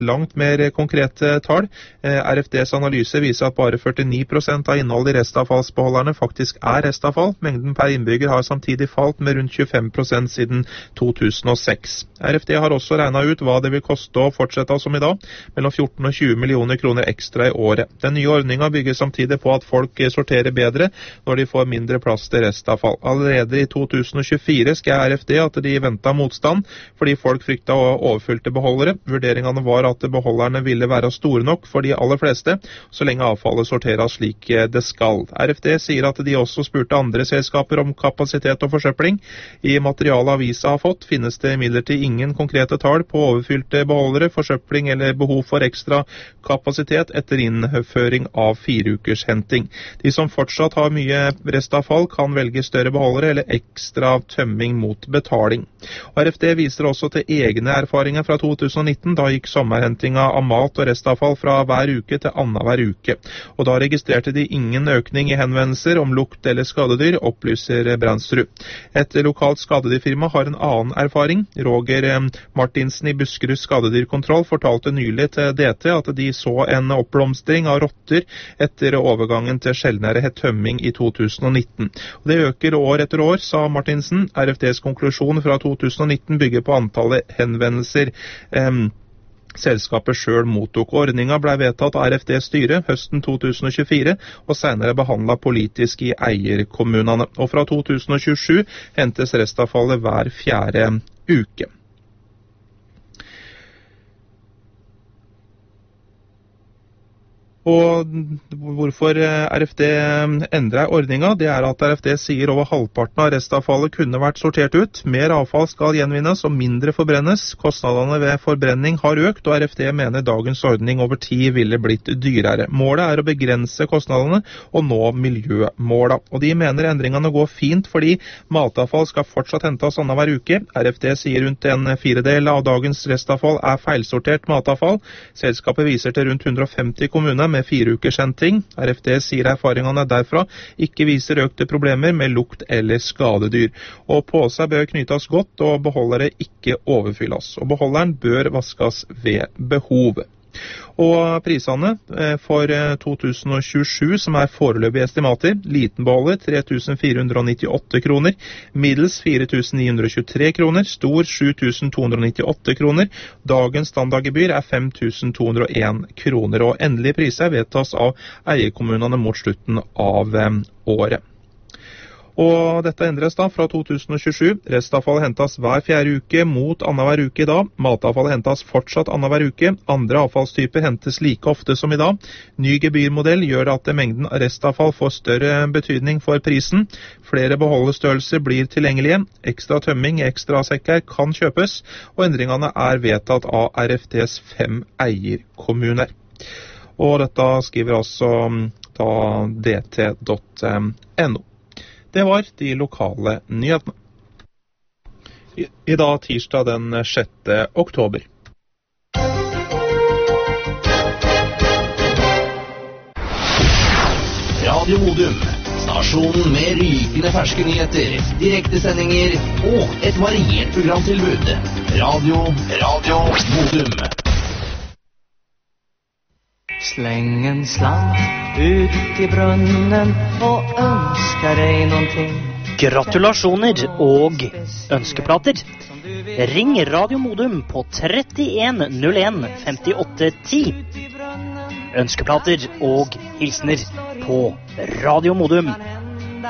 langt mer konkrete tall. RFDs analyse viser at bare 49% av innholdet i restavfallsbeholderne faktisk er restavfall. Mengden per innbygger har samtidig falt med rundt 25% siden 2006. RFD har også regnet ut hva det vil koste å fortsette som i dag, mellom 14 og 20 millioner kroner ekstra i året. Den nye ordningen bygger samtidig på at folk sorterer bedre når de får mindre plass til restavfall. Allerede i 2024 skal RFD at de ventet motstand, fordi folk fryktet overfylte beholdere. Vurderingene var at beholderne ville være store nok for de aller fleste, så lenge avfallet sorteres slik det skal. RFD sier at de også spurte andre selskaper om kapasitet og forsøpling. I materialet avisa har fått, finnes det imidlertid ingen konkrete tall på overfylte beholdere, forsøpling eller behov for ekstra kapasitet etter innføring av 4 ukers henting. De som fortsatt har mye restavfall kan velge større beholdere eller ekstra tømming mot betaling. Og RFD viser også til egne erfaringer fra 2019, da gikk sommerhentinga av mat og restavfall fra hver uke til annenhver uke. Og da registrerte de ingen økning i henvendelser om lukt eller skadedyr, opplyser Brandsrud. Et lokalt skadedyrfirma har en annen erfaring. Roger Martinsen i Buskerud skadedyrkontroll fortalte nylig til DT at de så en oppblomstring av rotter etter overgangen til sjeldnere tømming i 2019. Og det øker år etter år, sa Martinsen. RFDs konklusjon fra 2019 bygger på antallet henvendelser selskapet selv mottok. Ordningen ble vedtatt av RFDs styre høsten 2024 og senere behandlet politisk i eierkommunene. Og fra 2027 hentes restavfallet hver 4. uke. Og hvorfor RFD endrer ordningen, det er at RFD sier over halvparten av restavfallet kunne vært sortert ut. Mer avfall skal gjenvinnes og mindre forbrennes. Kostnadene ved forbrenning har økt, og RFD mener dagens ordning over tid ville blitt dyrere. Målet er å begrense kostnadene og nå miljømåla. Og de mener endringene går fint fordi matavfall skal fortsatt hentes annenhver uke. RFD sier rundt 1/4 av dagens restavfall er feilsortert matavfall. Selskapet viser til rundt 150 kommuner med 4 ukers henting. RFD sier erfaringene derfra ikke viser økte problemer med lukt eller skadedyr. Og påser bør knytes godt og beholdere ikke overfylles. Og beholderen bør vaskes ved behov. Og prisene for 2027, som er foreløpige estimater: liten beholder 3.498 kroner, middels 4.923 kroner, stor 7.298 kroner. Dagens standardgebyr er 5.201 kroner, og endelige priser vedtas av eierkommunene mot slutten av året. Og dette endres da fra 2027. Restavfall hentes hver 4. uke mot annenhver uke i dag. Matavfall hentes fortsatt annenhver uke. Andre avfallstyper hentes like ofte som i dag. Ny gebyrmodell gjør at mengden restavfall får større betydning for prisen. Flere beholderstørrelser blir tilgjengelige. Ekstra tømming i ekstra sekker kan kjøpes, og endringene er vedtatt av RFDs 5 eierkommuner. Og dette skriver altså da dt.no. Det var de lokale nyhetene. I dag tirsdag den 6. oktober. Radio Modum, stasjonen med rykende ferske nyheter, direktesendinger og et variert programtilbud. Radio Modum. Släng en slant ut i brunnen og ønsker deg någonting. Gratulasjoner og ønskeplater. Ring Radio Modum på 31 01 58 10. Ønskeplater og hilsner på Radio Modum